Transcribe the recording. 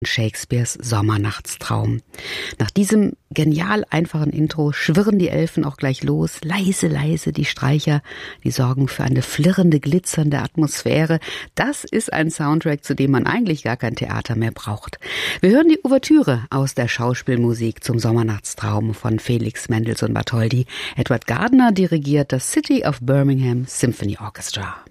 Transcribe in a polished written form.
Shakespeares Sommernachtstraum. Nach diesem genial einfachen Intro schwirren die Elfen auch gleich los. Leise, leise die Streicher, die sorgen für eine flirrende, glitzernde Atmosphäre. Das ist ein Soundtrack, zu dem man eigentlich gar kein Theater mehr braucht. Wir hören die Ouvertüre aus der Schauspielmusik zum Sommernachtstraum von Felix Mendelssohn Bartholdy. Edward Gardner dirigiert das City of Birmingham Symphony Orchestra.